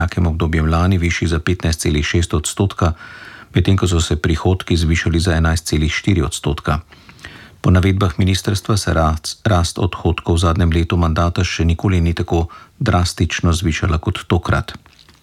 enakem obdobju lani višji za 15,6%, medtem ko so se prihodki zvišali za 11,4%. Po navedbah ministrstva se rast odhodkov v zadnjem letu mandata še nikoli ni tako drastično zvišala kot tokrat.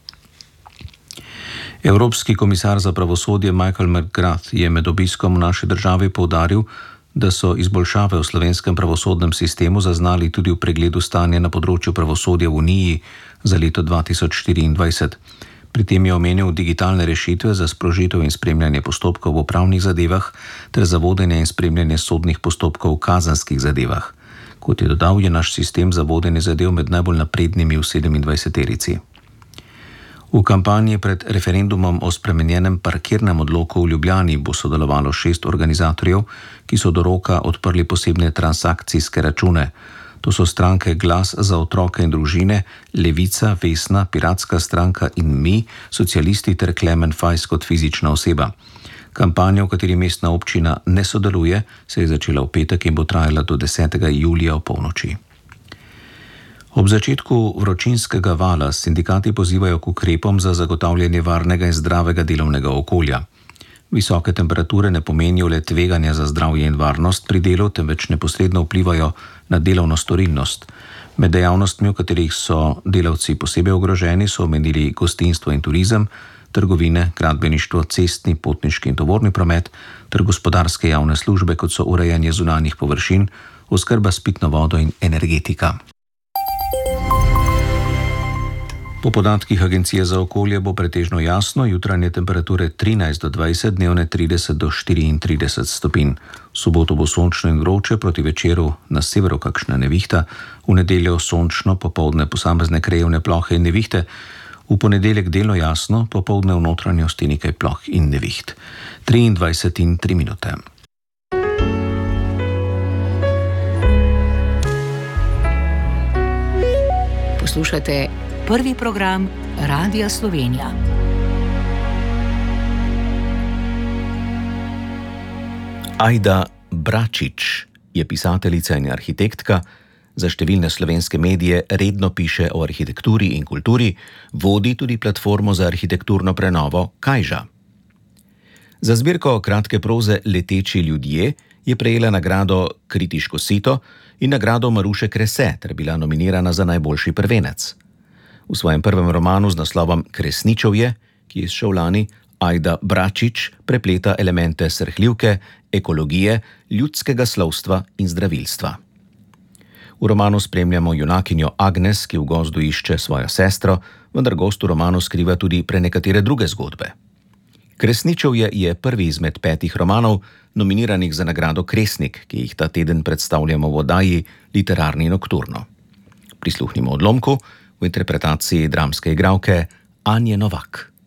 Evropski komisar za pravosodje Michael McGrath je med obiskom v naši državi poudaril, da so izboljšave v slovenskem pravosodnem sistemu zaznali tudi v pregledu stanja na področju pravosodja v Uniji za leto 2024. Pri tem je omenil digitalne rešitve za sprožitev in spremljanje postopkov v upravnih zadevah ter za vodenje in spremljanje sodnih postopkov v kazenskih zadevah. Kot je dodal, je naš sistem za vodenje zadev med najbolj naprednimi v 27-terici. V kampanji pred referendumom o spremenjenem parkirnem odloku v Ljubljani bo sodelovalo 6 organizatorjev, ki so do roka odprli posebne transakcijske račune. To so stranke Glas za otroke in družine, Levica, Vesna, Piratska stranka in Mi, socialisti ter Klemen Fajs kot fizična oseba. Kampanja, v kateri mestna občina ne sodeluje, se je začela v petek in bo trajala do 10. julija v polnoči. Ob začetku vročinskega vala sindikati pozivajo k ukrepom za zagotavljanje varnega in zdravega delovnega okolja. Visoke temperature ne pomenijo le tveganja za zdravje in varnost pri delu, temveč neposredno vplivajo na delovno storilnost. Med dejavnostmi, v katerih so delavci posebej ogroženi, so omenili gostinstvo in turizem, trgovine, gradbeništvo, cestni, potniški in tovorni promet ter gospodarske javne službe, kot so urejanje zunanjih površin, oskrba s pitno vodo in energetika. Po podatkih Agencije za okolje bo pretežno jasno, jutranje temperature 13 do 20, dnevne 30 do 34 stopinj. V soboto bo sončno in vroče, proti večeru na severu kakšna nevihta, v nedeljo sončno, popoldne posamezne krajevne plohe in nevihte, v ponedeljek delno jasno, popoldne v notranjosti nekaj ploh in neviht. 23 in 3 minute. Poslušate prvi program Radia Slovenija. Ajda Bračič je pisateljica in arhitektka, za številne slovenske medije redno piše o arhitekturi in kulturi, vodi tudi platformo za arhitekturno prenovo Kajža. Za zbirko kratke proze Leteči ljudje je prejela nagrado Kritiško sito in nagrado Maruše Krese ter bila nominirana za najboljši prvenec. V svojem prvem romanu z naslovom Kresničevje, ki je izšel lani, Ajda Bračič prepleta elemente srhljivke, ekologije, ljudskega slovstva in zdravilstva. V romanu spremljamo junakinjo Agnes, ki v gozdu išče svojo sestro, vendar gost v romanu skriva tudi prenekatere druge zgodbe. Kresničevje je prvi izmed 5 romanov, nominiranih za nagrado Kresnik, ki jih ta teden predstavljamo v oddaji Literarni nokturno. Prisluhnimo odlomku v interpretaciji dramske igralke Anje Novak.